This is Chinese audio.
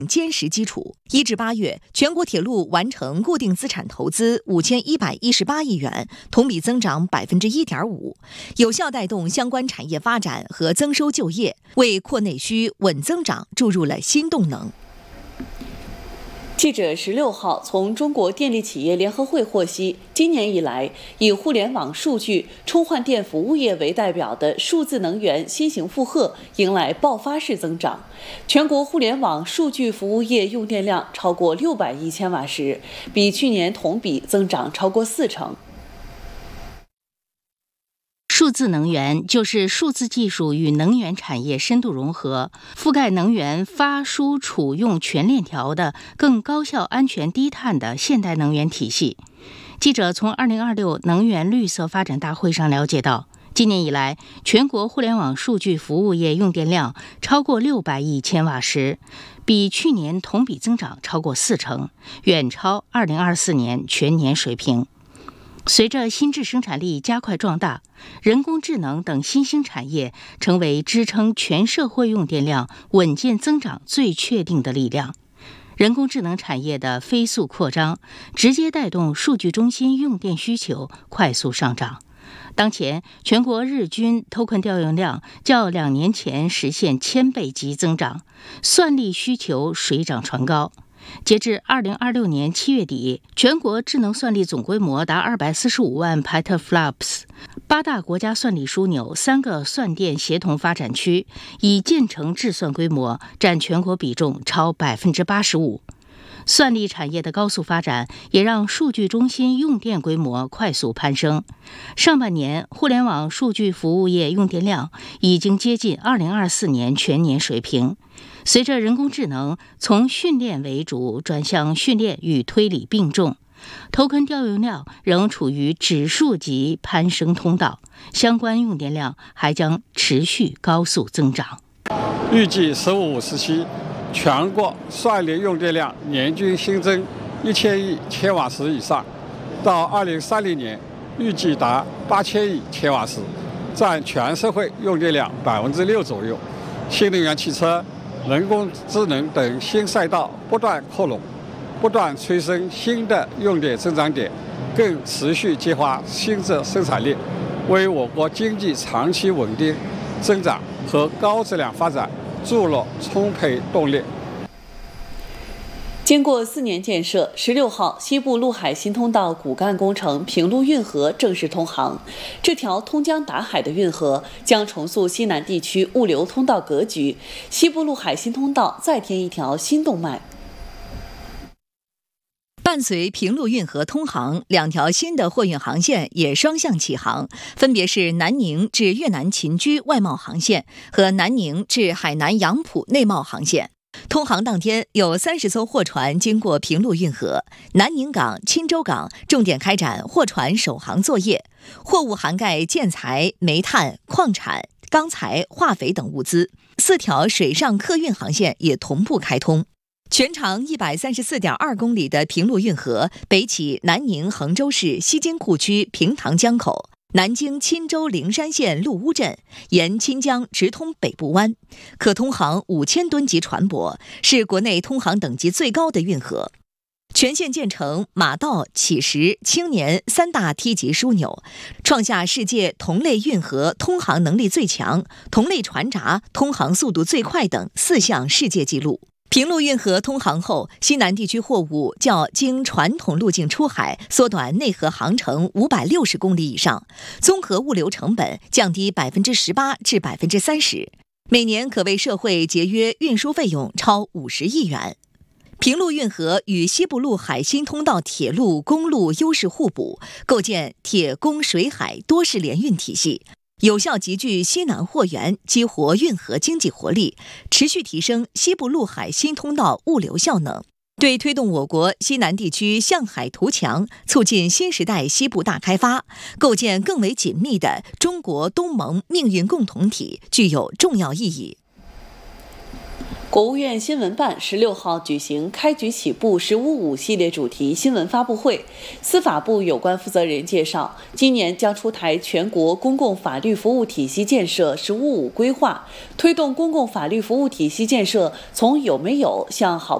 坚实基础。1至8月，全国铁路完成固定资产投资5118亿元，同比增长1.5%，有效带动相关产业发展和增收就业，为扩内需、稳增长注入了新动能。 记者16号从中国电力企业联合会获悉，今年以来，以互联网数据、充换电服务业为代表的数字能源新型负荷迎来爆发式增长。全国互联网数据服务业用电量超过600亿千瓦时，比去年同比增长超过40%。 数字能源就是数字技术与能源产业深度融合，覆盖能源发输储用全链条的更高效、安全、低碳的现代能源体系。记者从2026能源绿色发展大会上了解到，今年以来，全国互联网数据服务业用电量超过600亿千瓦时，比去年同比增长超过40%，远超2024年全年水平。随着新质生产力加快壮大，人工智能等新兴产业成为支撑全社会用电量稳健增长最确定的力量。人工智能产业的飞速扩张，直接带动数据中心用电需求快速上涨。当前，全国日均 token 调用量较2年前实现1000倍级增长，算力需求水涨船高。截至2026年7月底，全国智能算力总规模达245万 petaflops， 8大国家算力枢纽、3个算电协同发展区已建成智算规模，占全国比重超 85%。算力产业的高速发展也让数据中心用电规模快速攀升。上半年，互联网数据服务业用电量已经接近2024年全年水平。随着人工智能从训练为主转向训练与推理并重，token 调用量仍处于指数级攀升通道，相关用电量还将持续高速增长。 预计15时期，全国算力用电量年均新增1000亿千瓦时以上，到2030年预计达8000亿千瓦时，占全社会用电量6%左右。新能源汽车、人工智能等新赛道不断扩容，不断催生新的用电增长点，更持续激发新质生产力，为我国经济长期稳定增长和高质量发展注入充沛动力。 经过4年建设，16号西部陆海新通道骨干工程平陆运河正式通航。这条通江达海的运河将重塑西南地区物流通道格局，西部陆海新通道再添一条新动脉。 伴随平陆运河通航，2条新的货运航线也双向启航，分别是南宁至越南秦居外贸航线和南宁至海南杨浦内贸航线。通航当天，有30艘货船经过平陆运河，南宁港、钦州港重点开展货船首航作业，货物涵盖建材、煤炭、矿产、钢材、化肥等物资。4条水上客运航线也同步开通。全长134.2公里的平陆运河北起南宁衡州市西津库区平塘江口，南经钦州灵山县陆乌镇，沿钦江直通北部湾，可通航5000吨级船舶，是国内通航等级最高的运河。全线建成马道、乞石、青年3大梯级枢纽，创下世界同类运河通航能力最强、同类船闸通航速度最快等4项世界纪录。平陆运河通航后，西南地区货物较经传统路径出海缩短内河航程560公里以上，综合物流成本降低18%至30%，每年可为社会节约运输费用超50亿元。平陆运河与西部陆海新通道铁路、公路优势互补，构建铁公水海多式联运体系，有效集聚西南货源，激活运河经济活力，持续提升西部陆海新通道物流效能，对推动我国西南地区向海图强，促进新时代西部大开发，构建更为紧密的中国东盟命运共同体具有重要意义。 国务院新闻办16号举行开局起步“十五五”系列主题新闻发布会。司法部有关负责人介绍，今年将出台全国公共法律服务体系建设“十五五”规划，推动公共法律服务体系建设从有没有向好